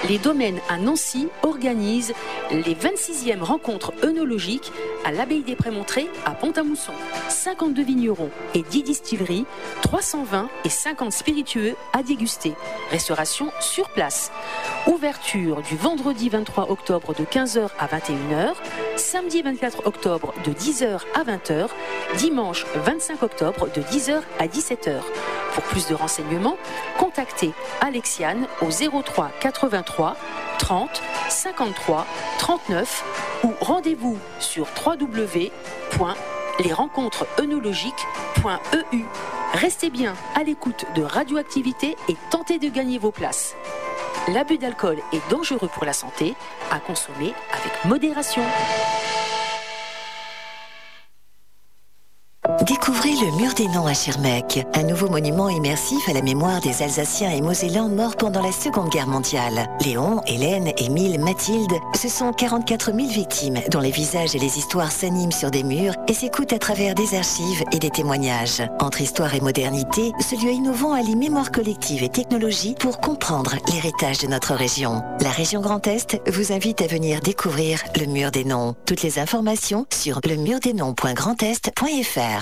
les domaines à Nancy organisent les 26e rencontres œnologiques à l'abbaye des Prémontrés à Pont-à-Mousson. 52 vignerons et 10 distilleries, 300 vins et 50 spiritueux à déguster. Restauration sur place. Ouverture du vendredi 23 octobre de 15h à 21h, samedi 24 octobre de 10h à 20h, dimanche 25 octobre de 10h à 17h. Pour plus de renseignements, contactez Alexiane au 03 83 30 53 39 ou rendez-vous sur www.lesrencontresœnologiques.eu. Restez bien à l'écoute de Radioactivité et tentez de gagner vos places. L'abus d'alcool est dangereux pour la santé, à consommer avec modération. Découvrez le Mur des Noms à Schirmeck, un nouveau monument immersif à la mémoire des Alsaciens et Mosellans morts pendant la Seconde Guerre mondiale. Léon, Hélène, Émile, Mathilde, ce sont 44 000 victimes dont les visages et les histoires s'animent sur des murs et s'écoutent à travers des archives et des témoignages. Entre histoire et modernité, ce lieu innovant allie mémoire collective et technologie pour comprendre l'héritage de notre région. La région Grand Est vous invite à venir découvrir le Mur des Noms. Toutes les informations sur lemurdesnoms.grandest.fr.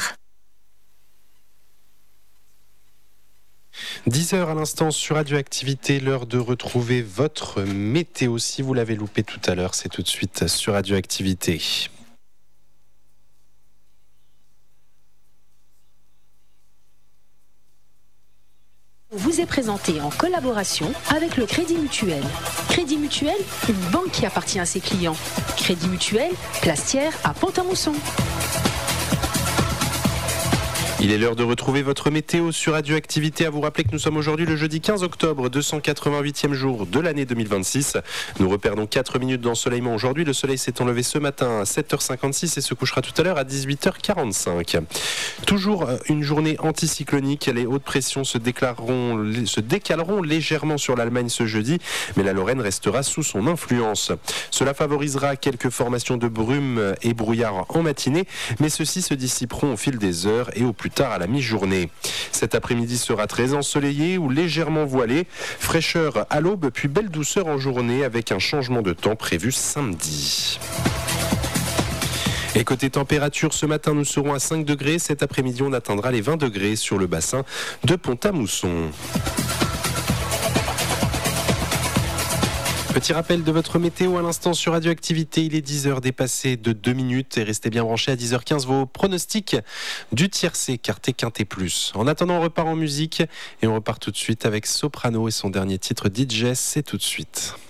10h à l'instant sur Radioactivité, l'heure de retrouver votre météo. Si vous l'avez loupé tout à l'heure, c'est tout de suite sur Radioactivité. Vous est présenté en collaboration avec le Crédit Mutuel. Crédit Mutuel, une banque qui appartient à ses clients. Crédit Mutuel, place Thiers à Pont-à-Mousson. Il est l'heure de retrouver votre météo sur Radioactivité. À vous rappeler que nous sommes aujourd'hui le jeudi 15 octobre, 288e jour de l'année 2026. Nous reperdons 4 minutes d'ensoleillement aujourd'hui. Le soleil s'est enlevé ce matin à 7h56 et se couchera tout à l'heure à 18h45. Toujours une journée anticyclonique. Les hautes pressions se décaleront légèrement sur l'Allemagne ce jeudi, mais la Lorraine restera sous son influence. Cela favorisera quelques formations de brume et brouillard en matinée, mais ceux-ci se dissiperont au fil des heures et au plus tard à la mi-journée. Cet après-midi sera très ensoleillé ou légèrement voilé. Fraîcheur à l'aube, puis belle douceur en journée avec un changement de temps prévu samedi. Et côté température, ce matin nous serons à 5 degrés. Cet après-midi, on atteindra les 20 degrés sur le bassin de Pont-à-Mousson. Petit rappel de votre météo à l'instant sur Radioactivité. Il est 10h dépassé de 2 minutes et restez bien branchés à 10h15 vos pronostics du tiercé quarté quinté plus. En attendant, on repart en musique et on repart tout de suite avec Soprano et son dernier titre DJ, c'est tout de suite.